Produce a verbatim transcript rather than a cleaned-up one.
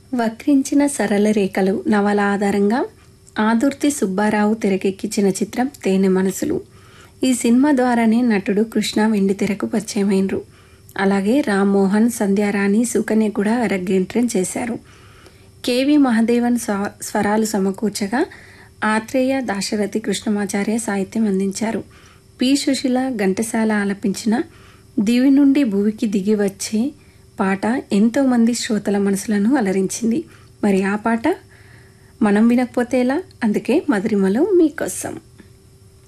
వక్రించిన సరళ రేఖలు నవల ఆధారంగా ఆదుర్తి సుబ్బారావు తెరకెక్కించిన చిత్రం తేనె మనసులు. ఈ సినిమా ద్వారానే నటుడు కృష్ణ వెండితెరకు పరిచయమైనరు. అలాగే రామ్మోహన్, సంధ్యారాణి, సుకన్య కూడా అరగేంట్రం చేశారు. కేవి మహదేవన్ స్వరాలు సమకూర్చగా ఆత్రేయ, దాశరథి కృష్ణమాచార్య సాహిత్యం అందించారు. పి సుశీల, ఘంటసాల ఆలపించిన దివి నుండి భూమికి దిగి వచ్చే పాట ఎంతో మంది శ్రోతల మనసులను అలరించింది. మరి ఆ పాట మనం వినకపోతే ఎలా? అందుకే మధురిమలో మీకోసం.